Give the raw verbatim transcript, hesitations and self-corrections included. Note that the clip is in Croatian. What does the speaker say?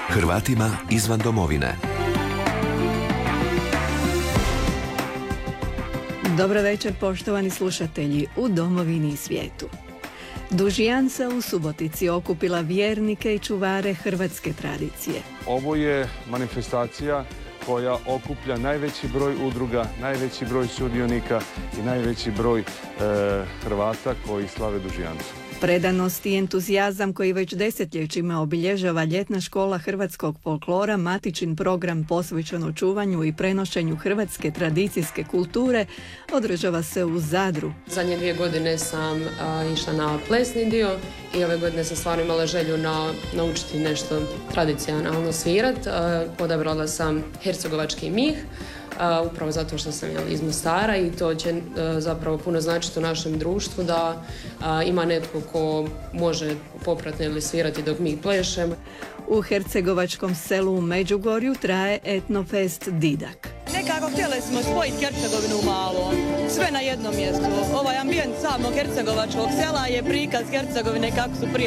Hrvatima izvan domovine. Dobro večer, poštovani slušatelji u domovini i svijetu. Dužijansa u Subotici okupila vjernike i čuvare hrvatske tradicije. Ovo je manifestacija koja okuplja najveći broj udruga, najveći broj sudionika i najveći broj e, Hrvata koji slave Dužijancu. Predanost i entuzijazam koji već desetljećima obilježava ljetna škola hrvatskog folklora, matičin program posvećen očuvanju i prenošenju hrvatske tradicijske kulture, održava se u Zadru. Zadnje dvije godine sam a, išla na plesni dio i ove godine sam stvarno imala želju na, naučiti nešto tradicionalno svirat. A, odabrala sam hercegovački mih. Uh, upravo zato što sam jel, iz Mostara i to će uh, zapravo puno značiti u našem društvu da uh, ima netko ko može popratno ili svirati dok mi plešemo. U hercegovačkom selu u Međugorju traje etnofest Didak. Nekako htjeli smo spojiti Hercegovinu u malo, sve na jednom mjestu. Ovaj ambijent samog hercegovačkog sela je prikaz Hercegovine kako su prije